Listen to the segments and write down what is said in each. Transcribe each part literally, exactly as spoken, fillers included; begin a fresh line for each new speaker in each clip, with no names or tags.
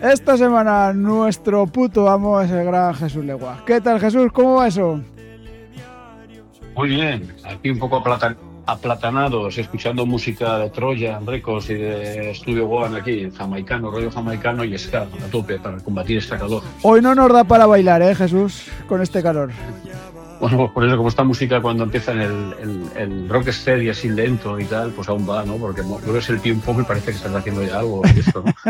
Esta semana nuestro puto amo es el gran Jesús Legua. ¿Qué tal, Jesús? ¿Cómo va eso?
Muy bien, aquí un poco aplatan- aplatanados, escuchando música de Trojan Records y de Studio One aquí, jamaicano, rollo jamaicano y ska a tope para combatir esta calor.
Hoy no nos da para bailar, ¿eh, Jesús? Con este calor.
Bueno, pues por eso, como esta música cuando empieza en el, el, el rock steady así lento y tal, pues aún va, ¿no? Porque mueves el pie un poco y parece que estás haciendo ya algo de esto, ¿no?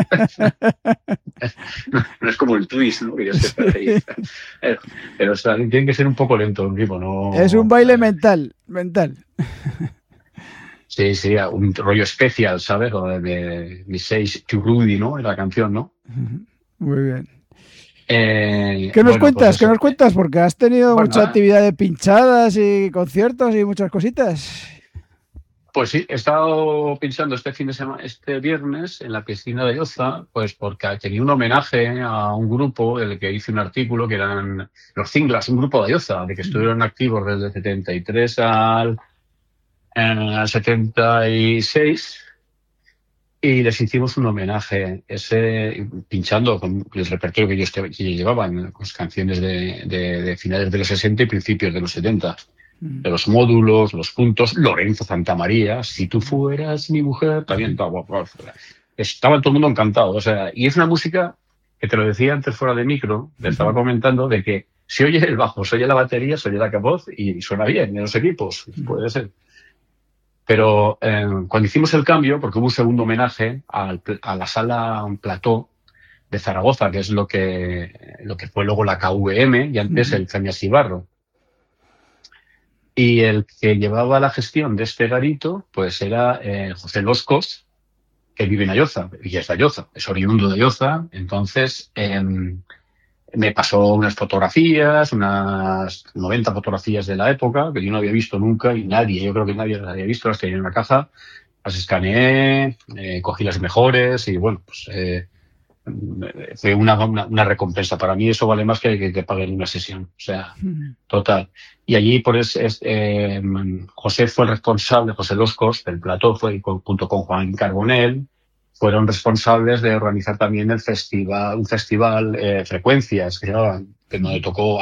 no, no es como el twist, ¿no? Que ya se está ahí. Pero, pero o sea, tiene que ser un poco lento el ritmo, ¿no?
Es un baile mental, mental.
Sí, sí, un rollo especial, ¿sabes? O de, de Mi Seis to Rudy, ¿no? En la canción, ¿no?
Muy bien.
Eh,
¿Qué nos
bueno,
cuentas?
pues
¿Qué nos cuentas? Porque has tenido
bueno,
mucha
eh,
actividad de pinchadas y conciertos y muchas cositas.
Pues sí, he estado pinchando este fin de semana, este viernes, en la piscina de Lloza, pues porque tenía un homenaje a un grupo del que hice un artículo que eran los Cinglas, un grupo de Lloza, de que estuvieron activos desde el setenta y tres al, al setenta y seis. Y les hicimos un homenaje, ese pinchando con el repertorio que ellos, que ellos llevaban, con canciones de, de, de finales de los sesenta y principios de los setenta. De los módulos, los puntos, Lorenzo Santamaría, Si tú fueras mi mujer, también estaba, estaba todo el mundo encantado. O sea, y es una música que te lo decía antes fuera de micro, le estaba comentando de que se oye el bajo, se oye la batería, se oye la voz y suena bien en los equipos, puede ser. Pero eh, cuando hicimos el cambio, porque hubo un segundo homenaje al, a la sala Plató de Zaragoza, que es lo que, lo que fue luego la K V M y antes el Cañas y Barro. Y el que llevaba la gestión de este garito, pues era eh, José Loscos, que vive en Ayoza, y es de Ayoza, es oriundo de Ayoza. Entonces eh, me pasó unas fotografías, unas noventa fotografías de la época, que yo no había visto nunca, y nadie, yo creo que nadie las había visto, las tenía en una caja, las escaneé, eh, cogí las mejores, y bueno, pues eh, fue una, una, una recompensa. Para mí eso vale más que que, que paguen una sesión, o sea, total. Y allí, por eso, es, eh, José fue el responsable, José Loscos, del plató, fue con, junto con Juan Carbonell, fueron responsables de organizar también el festival, un festival, eh, Frecuencias, que, que nos tocó